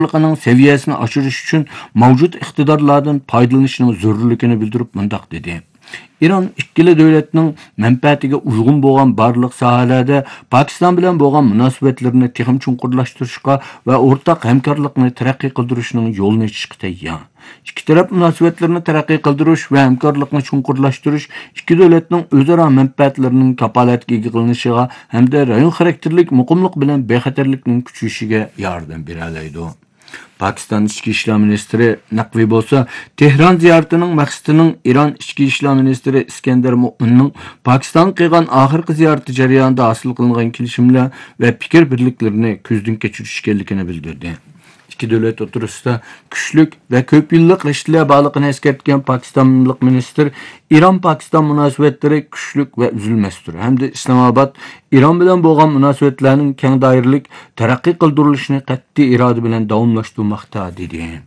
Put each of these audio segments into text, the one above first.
seviyesini aşırış için mevcut iktidarlardan faydalanışının zorunluluğunu bildirip mundaq dedi. İran ikkili devletinin menfaatiga uygun boğan barlıq sahalarda Pakistan bilen boğan münasibetlerini texim çunqurlaştırışqa ve ortak hemkarlıqni terakki qildırışının yolunu açışqa tayyor. İki taraf münasibetlerini terakki qildırış ve hemkarlıqni çunqurlaştırış iki devletinin özara menfaatlerinin kapalatga qilinishiga hamda rayon xarakterlik muqimlik bilen bexatarlikning kuchayishiga yordam beralaydi. Pakistan İçki İşler Ministri Naqvi bolsa, Tehran ziyaretinin maqsadının İran İçki İşler Ministri İskender Mu'minning Pakistan qilgan oxirgi ziyarati jarayonida hosil qilingan kelishimlar ve fikir birliklerini ko'zdan kechirish ekanligini bildirdi. İki devlet oturusida güçlük ve köp yıllık ilişkiler bağlılığını eskertken Pakistanlık minister İran-Pakistan münasebetleri güçlük ve üzülmesdir. Hem de İslamabad İran bilen boğan münasebetlerinin keng dairlik terakki kıldırılışını qat'iy irade bilen davamlaştırmakta dedi.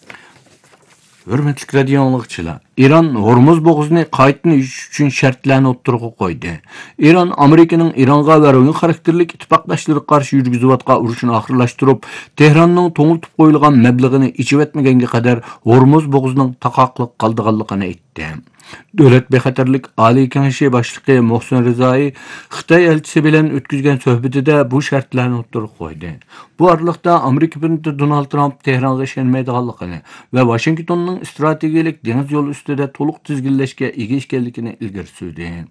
Hürmetli radio anlıqçılar, İran Hormuz boğazını qaytını üçün şartlarını oturğa koydu. İran, Amerika'nın İran'a ve rayon xarakterlik ittifaqdaşları qarşı yürgüzüvatqa urushini axırlaştırıp, Tehran'ın to'ngiltib qo'yilgan mablag'ini ichib etmaganga qadar Hormuz boğazının taqaqliq qaldığanligini aytdi. Devlet Bexatarlik Ali Kengashi başlığı Mohsen Rizai Xitay elçisi bilen ötküzgen söhbetide bu şartlarını oturğa koydu. Bu aralıkta Amerika prezidenti Donald Trump Tehran'a işenmeydiganligini ve Washington'un stratejilik deniz yolu üstüde toluq tizginleşke ega ekanligini ilgari surdi.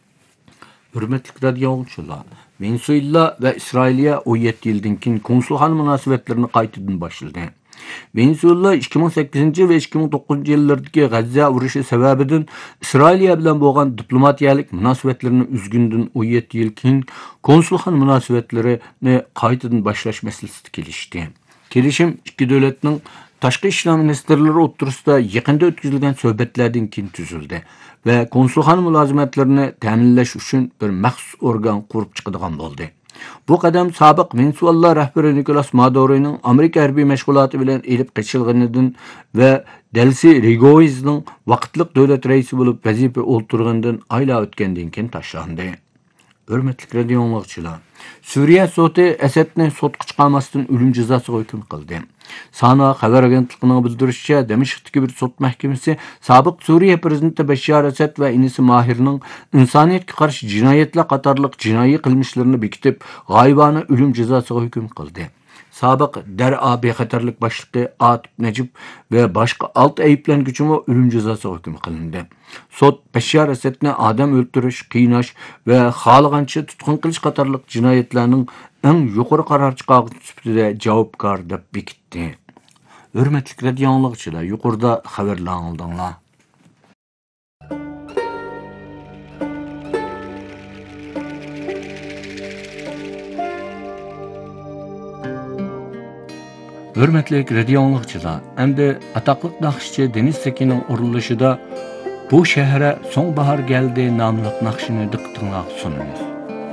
Hürmetli radio anlıqçılar, Venezuela ve İsrail'e 17 yıldan keyin konsulxana münasebetlerini qaytadan başladı. Venezuela 2008 ve 2009 yıllardaki Gazze urushi sebebinden İsrail bilen boğan diplomatiyalik münasebetlerini üzgündün 17 yıl keyin konsulxana münasebetlerini qaytadan başlaş meselesi kelişti. Kelişim iki devletinin Tashqi ishlar ministrlari o'rtasida yaqinda o'tkazilgan suhbatlardan keyin tuzildi ve konsulxona mulozimatlarini ta'minlash uchun bir maxsus organ qurib chiqadigan bo'ldi. Bu qadam sobiq Venezuela rahbari Nicolas Maduro'ning Amerika harbiy mashg'uloti bilan elib qochilganidan ve Delcy Rodriguez'ning vaqtliq davlat raisi bo'lib vazifa o'tirgandan oylar o'tgandan keyin tashlandi. Hürmetli radio anlıqçılar, Suriye soti Esadni sotqa chiqarmasdan o'lim jazosiga hukm qildi. Sana xabar agentligining bildirishicha, Damashqdagi bir sot mahkamasi sobiq Suriye prezidenti Bashar Asad ve inisi Mahirning insoniyatga qarshi jinoyatlar qatorliq jinoiy qilmishlarini bekitib, g'oyibona o'lim jazosiga hukm qildi. Sobiq Dar'a bexatarlik başlığı Atib Najib ve başka 6 ayıplanguchiga o'lim jazosiga hukm qilindi. Sot Bashar Asadni odam o'ldirish, qiynash ve xohlagancha tutqun qilish qatorliq jinoyatlarning eng yuqori qaror chiqaruvchi sifatida javobgar deb bekitdi. Hürmetli radio anlıqçılar, yuqorida xabarlar oldinglar. Hürmetli radio anlıqçılar, endi ataqlıq naqşçı Deniz Sekin'in uruluşida Bu şehre sonbahar geldi namlıq naqşını diqqətinizə sunumuz.